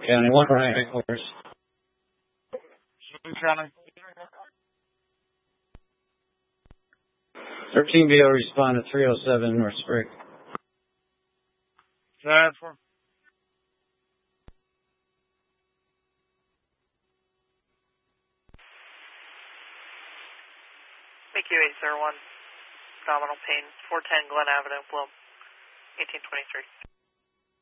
County, 1 right, horse. County. 13BO respond to 307 North Spring. Transfer. BQ801, abdominal pain, 410 Glen Avenue, Bloom, 1823.